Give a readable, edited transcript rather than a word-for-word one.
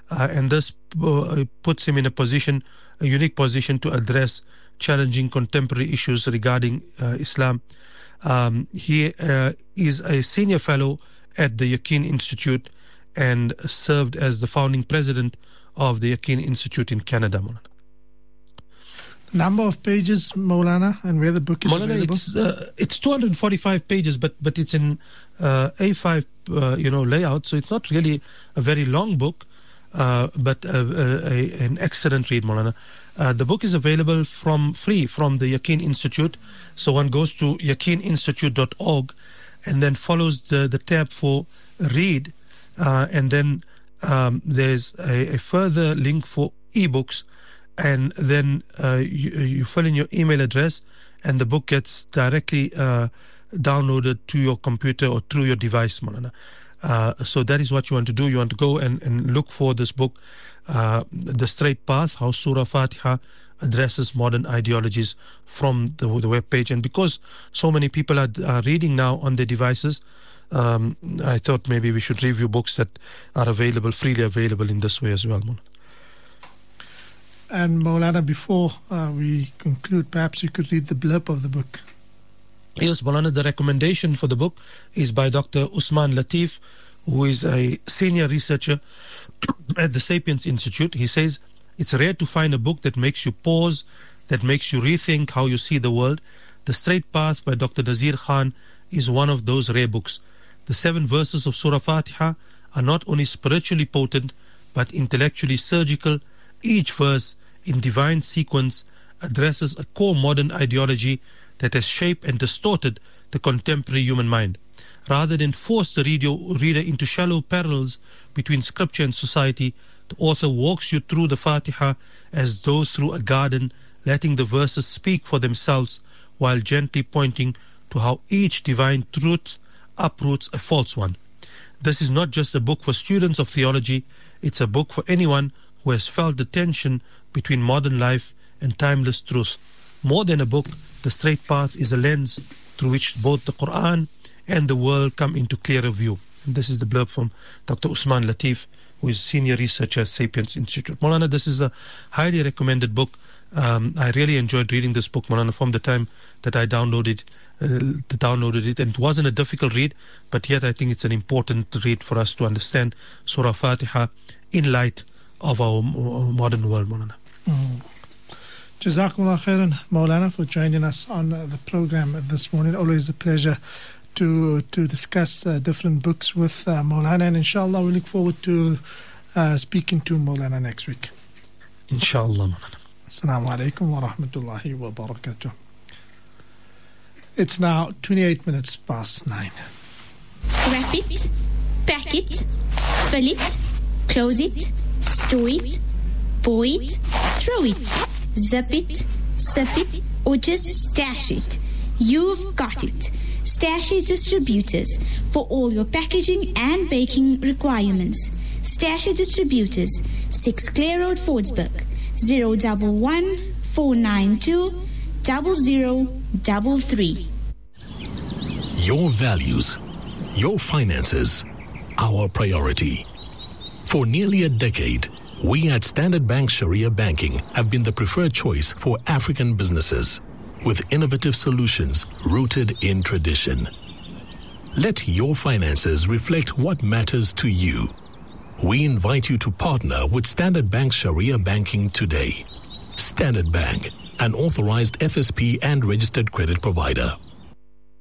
and this puts him in a unique position to address challenging contemporary issues regarding Islam. He is a senior fellow at the Yaqeen Institute and served as the founding president of the Yaqeen Institute in Canada. Number of pages, Maulana, and where the book is available? It's 245 pages, but it's in A5 layout, so it's not really a very long book, but an excellent read, Maulana. The book is available free from the Yaqeen Institute, so one goes to yaqeeninstitute.org and then follows the tab for read, and then there's a further link for ebooks, and then you fill in your email address and the book gets directly downloaded to your computer or through your device, Maulana. So that is what you want to do. You want to go and look for this book, The Straight Path, How Surah Fatiha Addresses Modern Ideologies, from the web page. And because so many people are reading now on their devices, I thought maybe we should review books that are freely available in this way as well, Maulana. And Maulana, before we conclude, perhaps you could read the blurb of the book. Yes, Maulana, the recommendation for the book is by Dr. Usman Latif, who is a senior researcher at the Sapiens Institute. He says, it's rare to find a book that makes you pause, that makes you rethink how you see the world. The Straight Path by Dr. Nazir Khan is one of those rare books. The 7 verses of Surah Fatiha are not only spiritually potent, but intellectually surgical. Each verse, in divine sequence, addresses a core modern ideology that has shaped and distorted the contemporary human mind. Rather than force the reader into shallow parallels between scripture and society, the author walks you through the Fatiha as though through a garden, letting the verses speak for themselves while gently pointing to how each divine truth uproots a false one. This is not just a book for students of theology, it's a book for anyone who has felt the tension between modern life and timeless truth. More than a book, The Straight Path is a lens through which both the Quran and the world come into clearer view. And this is the blurb from Dr. Usman Latif, who is senior researcher at Sapiens Institute. Maulana, this is a highly recommended book. I really enjoyed reading this book, Maulana, from the time that I downloaded it. And it wasn't a difficult read, but yet I think it's an important read for us to understand Surah Fatiha in light of our modern world, Maulana. Jazakumullah khairan, Maulana, for joining us on the program this morning. Always a pleasure to discuss different books with Maulana, and inshallah we look forward to speaking to Maulana next week. Inshallah, Maulana. Assalamu alaikum wa rahmatullahi wa barakatuh. It's now 28 minutes past 9. Wrap it, pack it, fill it, close it, store it, pour it, throw it, zip it, sip it, or just stash it. You've got it. Stash-it Distributors for all your packaging and baking requirements. Stash-it Distributors, 6 Clare Road, Fordsburg, 011 492 0033. Your values, your finances, our priority. For nearly a decade, we at Standard Bank Sharia Banking have been the preferred choice for African businesses, with innovative solutions rooted in tradition. Let your finances reflect what matters to you. We invite you to partner with Standard Bank Sharia Banking today. Standard Bank, an authorized FSP and registered credit provider.